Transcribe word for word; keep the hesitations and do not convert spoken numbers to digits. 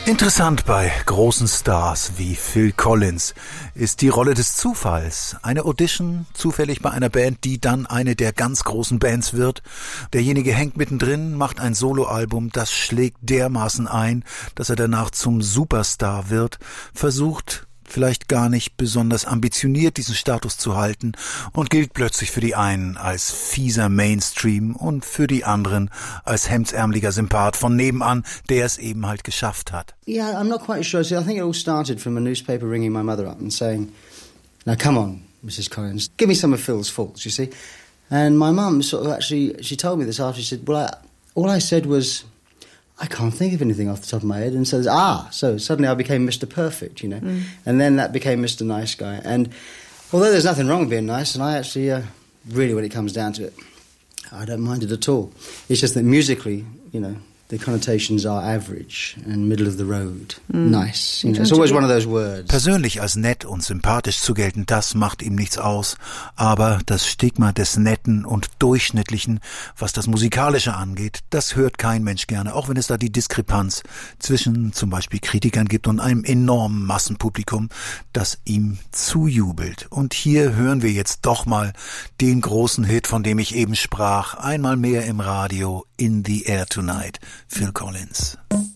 Interessant bei großen Stars wie Phil Collins ist die Rolle des Zufalls. Eine Audition zufällig bei einer Band, die dann eine der ganz großen Bands wird. Derjenige hängt mittendrin, macht ein Soloalbum, das schlägt dermaßen ein, dass er danach zum Superstar wird, versucht vielleicht gar nicht besonders ambitioniert diesen Status zu halten und gilt plötzlich für die einen als fieser Mainstream und für die anderen als hemdsärmeliger Sympath von nebenan, der es eben halt geschafft hat. Yeah, I'm not quite sure. See, I think it all started from a newspaper ringing my mother up and saying, "Now come on, Missus Collins, give me some of Phil's faults, you see." And my mum sort of actually, she told me this after. She said, well, I, all I said was, I can't think of anything off the top of my head. And says, ah, so suddenly I became Mister Perfect, you know. Mm. And then that became Mister Nice Guy. And although there's nothing wrong with being nice, and I actually, uh, really, when it comes down to it, I don't mind it at all. It's just that musically, you know, the connotations are average and middle of the road. Mm. Nice. You know, it's always one of those words. Persönlich als nett und sympathisch zu gelten, das macht ihm nichts aus. Aber das Stigma des Netten und Durchschnittlichen, was das Musikalische angeht, das hört kein Mensch gerne. Auch wenn es da die Diskrepanz zwischen zum Beispiel Kritikern gibt und einem enormen Massenpublikum, das ihm zujubelt. Und hier hören wir jetzt doch mal den großen Hit, von dem ich eben sprach. Einmal mehr im Radio, In the Air Tonight. Phil Collins.